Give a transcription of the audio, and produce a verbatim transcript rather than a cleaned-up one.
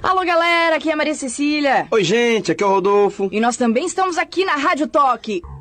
Alô, galera, aqui é a Maria Cecília. Oi, gente, aqui é o Rodolfo. E nós também estamos aqui na Rádio Toque.